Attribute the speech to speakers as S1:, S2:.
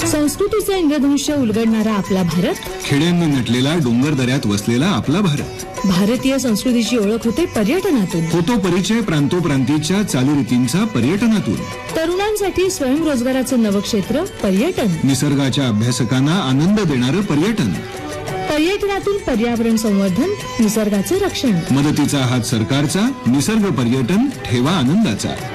S1: संस्कृतीचे इंद्रधनुष्य उलगडणारा आपला भारत,
S2: खेड्यांनी नटलेला डोंगर दऱ्यात वसलेला आपला भारत.
S1: भारतीय संस्कृतीची ओळख होते पर्यटनातून.
S2: होतो परिचय प्रांतोप्रांतीच्या चालीरीतींचा पर्यटनातून.
S1: तरुणांसाठी स्वयंरोजगाराचं नवक्षेत्र पर्यटन.
S2: निसर्गाच्या अभ्यासकांना आनंद देणारं पर्यटन.
S1: पर्यटनातून पर्यावरण संवर्धन, निसर्गाचं रक्षण.
S2: मदतीचा हात सरकारचा, निसर्ग पर्यटन ठेवा आनंदाचा.